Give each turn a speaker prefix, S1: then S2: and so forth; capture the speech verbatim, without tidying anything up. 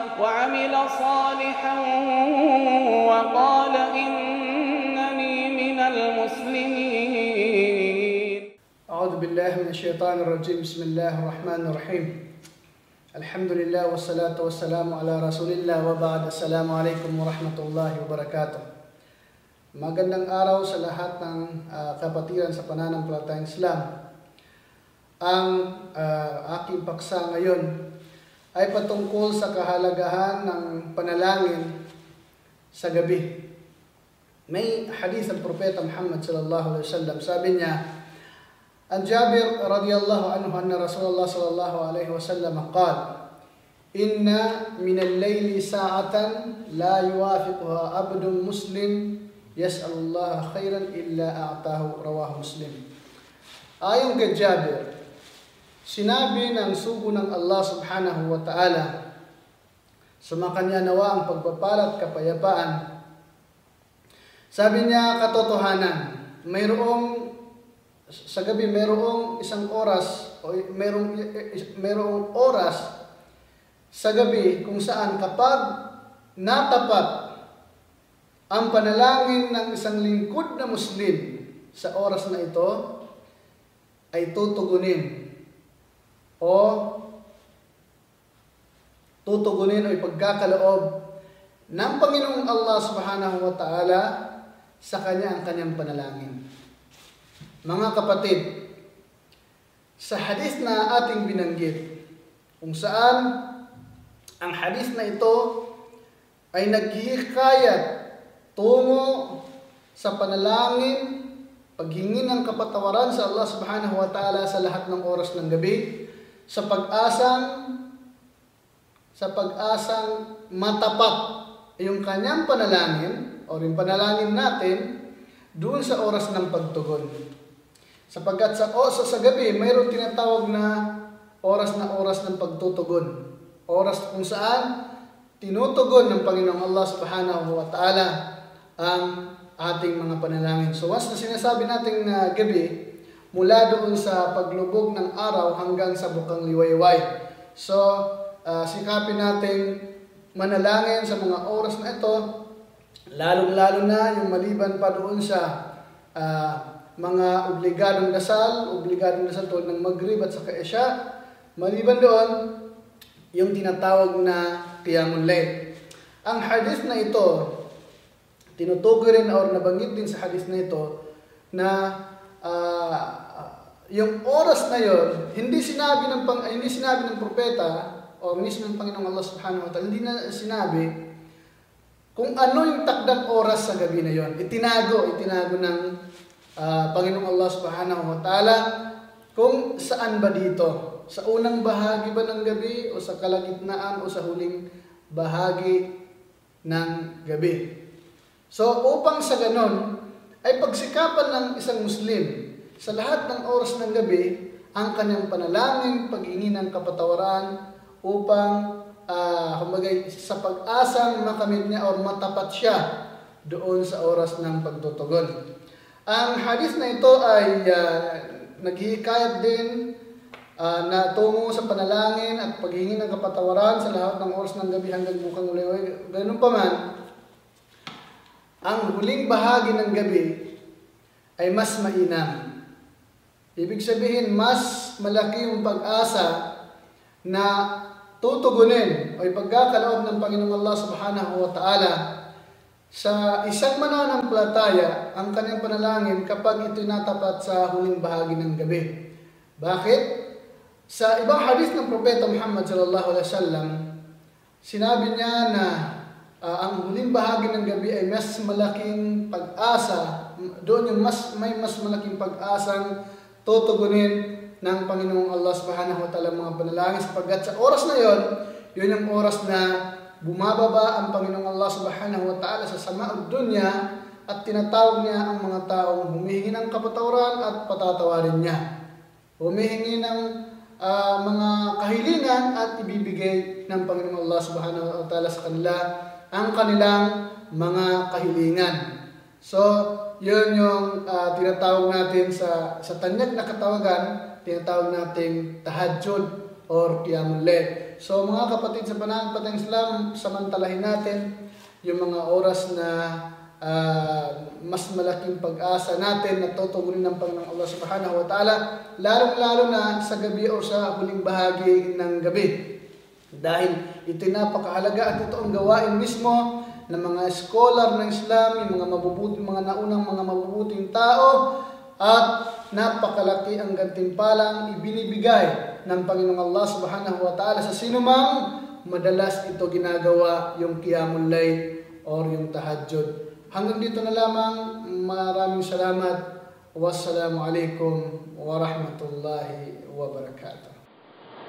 S1: وعمل صالحا وقال إنني من المسلمين.
S2: أعوذ بالله من الشيطان الرجيم. بسم الله الرحمن الرحيم. الحمد لله والصلاة والسلام على رسول الله وبعد. السلام عليكم ورحمة الله وبركاته. Magandang araw sa lahat ng uh, kapatiran sa pananampalatayang Islam. Ang uh, aking paksa ngayon ay patungkol sa kahalagahan ng panalangin sa gabi. May hadith ang Propeta Muhammad sallallahu alaihi wasallam. Sabi niya, an Jabir radiyallahu anhu anna Rasulullah sallallahu alaihi wasallam qala, inna min al-layli sa'atan la yuwafiquha abdun muslim yas'alullaha khairan illa a'tahu, rawahu Muslim. Ayon kay Jabir, sinabi ng sugo ng Allah subhanahu wa ta'ala, sumakanya nawa ang pagpapala at kapayapaan. Sabi niya, katotohanan, mayroong sa gabi mayroong isang oras o mayroong mayroong oras sa gabi kung saan kapag natapat ang panalangin ng isang lingkod na Muslim sa oras na ito ay tutugunin o tutugunin o ipagkakaloob ng Panginoong Allah subhanahu wa ta'ala sa kanya ang kanyang panalangin. Mga kapatid, sa hadith na ating binanggit, kung saan ang hadith na ito ay naghihikayat tungo sa panalangin, paghingi ng kapatawaran sa Allah subhanahu wa ta'ala sa lahat ng oras ng gabi, sa pag-asang sa pag-asang matapat yung kanyang panalangin o rin panalangin natin doon sa oras ng pagtugon. Sapagkat sa o sa, sa gabi mayroon tinatawag na oras na oras ng pagtutugon. Oras kung saan tinutugon ng Panginoong Allah subhanahu wa ta'ala ang ating mga panalangin. So once na sinasabi natin na gabi, mula doon sa paglubog ng araw hanggang sa bukang liwayway. So uh, sikapin natin manalangin sa mga oras na ito, lalong-lalo na yung maliban pa doon sa uh, mga obligadong dasal, obligadong dasal tulad ng Maghrib at saka Isya. Maliban doon, yung tinatawag na Qiyamul Layl. Ang hadith na ito, tinutukoy rin or nabanggit din sa hadith na ito na uh, yung oras na yon hindi sinabi ng pang, hindi sinabi ng propeta o mismo ng Panginoong Allah subhanahu wa ta'ala, hindi na sinabi kung ano yung takdang oras sa gabi na yon. Itinago, itinago ng uh, Panginoong Allah subhanahu wa ta'ala kung saan ba dito. Sa unang bahagi ba ng gabi o sa kalagitnaan o sa huling bahagi ng gabi. So upang sa ganon ay pagsikapan ng isang Muslim sa lahat ng oras ng gabi ang kanyang panalangin, paghingi ng kapatawaran upang uh, kumbaga sa pag-asang makamit niya o matapat siya doon sa oras ng pagtutugon. Ang hadith na ito ay uh, naghihikayat din uh, na tungo sa panalangin at paghingi ng kapatawaran sa lahat ng oras ng gabi hanggang bukang liwayway. Ganun pa man, ang huling bahagi ng gabi ay mas mainam. Ibig sabihin, mas malaki yung pag-asa na tutugunin o ipagkakaloob ng Panginoong Allah subhanahu wa ta'ala sa isang mananampalataya ang kanyang panalangin kapag ito'y natapat sa huling bahagi ng gabi. Bakit? Sa ibang hadith ng Propeta Muhammad sallallahu alaihi wasallam, sinabi niya na uh, ang huling bahagi ng gabi ay mas malaking pag-asa, doon yung mas, may mas malaking pag-asang tutugunin ng Panginoong Allah subhanahu wa ta'ala mga panalangin sapagkat sa oras na yon, yun yung oras na bumababa ang Panginoong Allah subhanahu wa ta'ala sa samaa'ud dunya at tinatawag niya ang mga taong humihingi ng kapatawaran at patatawarin niya. Humihingi ng uh, mga kahilingan at ibibigay ng Panginoong Allah subhanahu wa ta'ala sa kanila ang kanilang mga kahilingan. So, yun yung uh, tinatawag natin sa, sa tanyag na katawagan, tinatawag nating tahajjud o or Qiyamul Layl. So mga kapatid sa pananampalatayang Islam, samantalahin natin yung mga oras na uh, mas malaking pag-asa natin na tutugunin ng Panginoong Allah Subhanahu wa Ta'ala, lalong-lalo na sa gabi o sa huling bahagi ng gabi. Dahil ito napakahalaga at ito ang gawain mismo ng mga scholar ng Islam, yung mga mabubuting, mga naunang mga mabubuting tao, at napakalaki ang gantimpalang ibinibigay ng Panginoong Allah Subhanahu wa Ta'ala sa sinumang madalas ito ginagawa, yung Qiyamul Layl or yung Tahajjud. Hanggang dito na lamang. Maraming salamat. Wassalamu alaikum warahmatullahi wabarakatuh.